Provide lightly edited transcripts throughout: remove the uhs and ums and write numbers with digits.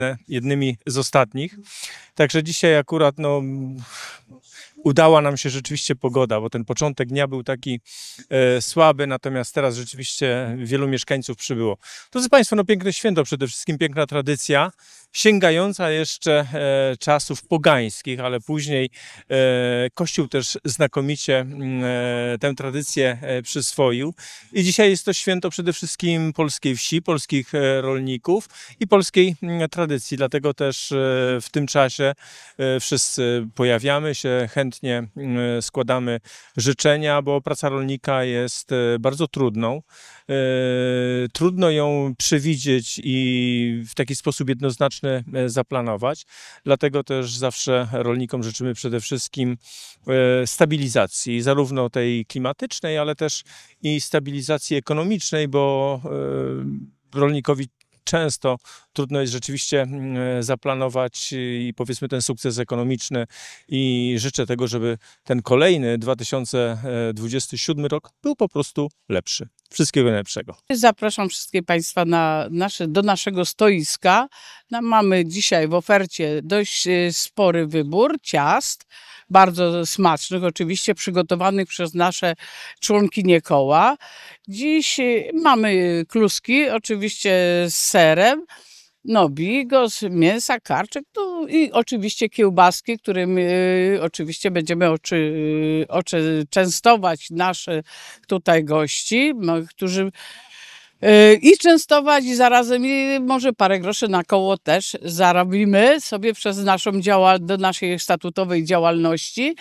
jednymi z ostatnich. Także dzisiaj akurat udała nam się rzeczywiście pogoda, bo ten początek dnia był taki słaby, natomiast teraz rzeczywiście wielu mieszkańców przybyło. Drodzy Państwo, piękne święto, przede wszystkim piękna tradycja, sięgająca jeszcze czasów pogańskich, ale później Kościół też znakomicie tę tradycję przyswoił. I dzisiaj jest to święto przede wszystkim polskiej wsi, polskich rolników i polskiej tradycji. Dlatego też w tym czasie wszyscy pojawiamy się, chętnie składamy życzenia, bo praca rolnika jest bardzo trudną. Trudno ją przewidzieć i w taki sposób jednoznaczny zaplanować. Dlatego też zawsze rolnikom życzymy przede wszystkim stabilizacji, zarówno tej klimatycznej, ale też i stabilizacji ekonomicznej, bo rolnikowi często trudno jest rzeczywiście zaplanować i powiedzmy ten sukces ekonomiczny i życzę tego, żeby ten kolejny 2027 rok był po prostu lepszy. Wszystkiego najlepszego. Zapraszam wszystkich Państwa do naszego stoiska. Mamy dzisiaj w ofercie dość spory wybór ciast, bardzo smacznych, oczywiście przygotowanych przez nasze członkinie koła. Dziś mamy kluski, oczywiście z serem, bigos, mięsa, karczek, i oczywiście kiełbaski, którym oczywiście będziemy częstować naszych tutaj gości, którzy i częstować i zarazem może parę groszy na koło też zarobimy sobie przez do naszej statutowej działalności.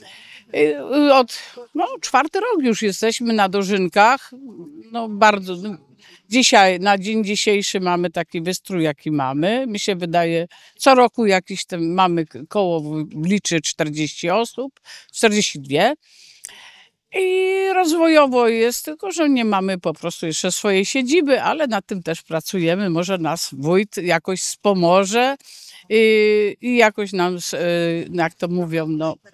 Czwarty rok już jesteśmy na dożynkach. Bardzo. Dzisiaj, na dzień dzisiejszy mamy taki wystrój, jaki mamy. Mi się wydaje, co roku mamy koło liczy 40 osób, 42. I rozwojowo jest, tylko że nie mamy po prostu jeszcze swojej siedziby, ale nad tym też pracujemy. Może nas wójt jakoś wspomoże i jakoś nam, jak to mówią,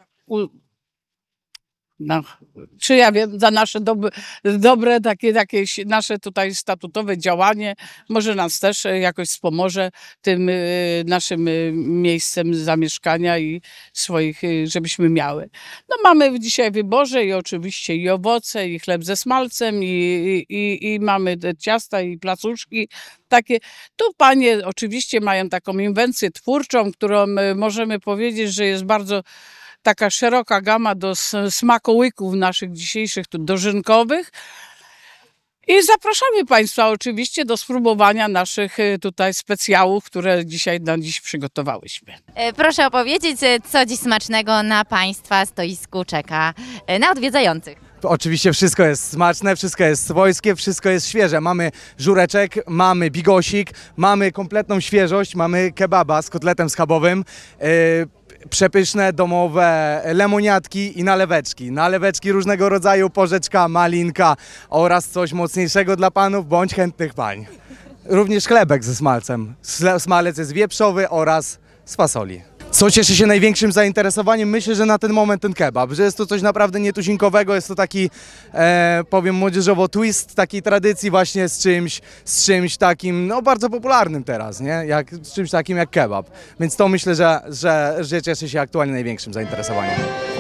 czy ja wiem, za nasze dobre takie nasze tutaj statutowe działanie, może nas też jakoś wspomoże tym naszym miejscem zamieszkania i swoich, żebyśmy miały. Mamy dzisiaj w wyborze i oczywiście i owoce, i chleb ze smalcem, i mamy te ciasta i placuszki takie. Tu panie oczywiście mają taką inwencję twórczą, którą możemy powiedzieć, że jest bardzo taka szeroka gama do smakołyków naszych dzisiejszych dożynkowych. I zapraszamy Państwa oczywiście do spróbowania naszych tutaj specjałów, które dziś przygotowałyśmy. Proszę opowiedzieć, co dziś smacznego na Państwa stoisku czeka na odwiedzających. Oczywiście wszystko jest smaczne, wszystko jest swojskie, wszystko jest świeże. Mamy żureczek, mamy bigosik, mamy kompletną świeżość, mamy kebaba z kotletem schabowym, przepyszne domowe lemoniatki i naleweczki. Naleweczki różnego rodzaju, porzeczka, malinka oraz coś mocniejszego dla panów bądź chętnych pań. Również chlebek ze smalcem. Smalec jest wieprzowy oraz z fasoli. Co cieszy się największym zainteresowaniem? Myślę, że na ten moment ten kebab, że jest to coś naprawdę nietuzinkowego, jest to taki, powiem młodzieżowo, twist takiej tradycji właśnie z czymś takim, bardzo popularnym teraz, nie? Z czymś takim jak kebab. Więc to myślę, że cieszy się aktualnie największym zainteresowaniem.